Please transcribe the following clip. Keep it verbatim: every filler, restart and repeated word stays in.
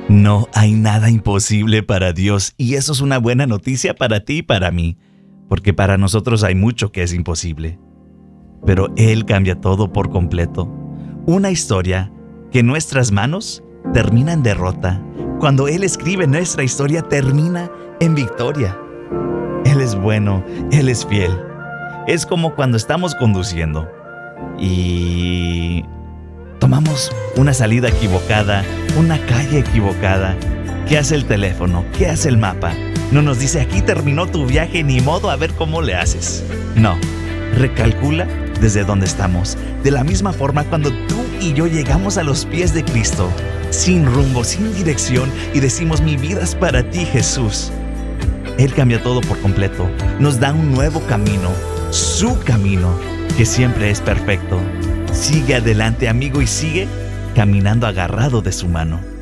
No hay nada imposible para Dios, y eso es una buena noticia para ti y para mí, porque para nosotros hay mucho que es imposible. Pero Él cambia todo por completo. Una historia que en nuestras manos termina en derrota. Cuando Él escribe nuestra historia, termina en victoria. Él es bueno, Él es fiel. Es como cuando estamos conduciendo y tomamos una salida equivocada, una calle equivocada. ¿Qué hace el teléfono? ¿Qué hace el mapa? No nos dice, aquí terminó tu viaje, ni modo, a ver cómo le haces. No, recalcula desde donde estamos. De la misma forma, cuando tú y yo llegamos a los pies de Cristo, sin rumbo, sin dirección, y decimos, mi vida es para ti, Jesús. Él cambia todo por completo. Nos da un nuevo camino, su camino, que siempre es perfecto. Sigue adelante, amigo, y sigue caminando agarrado de su mano.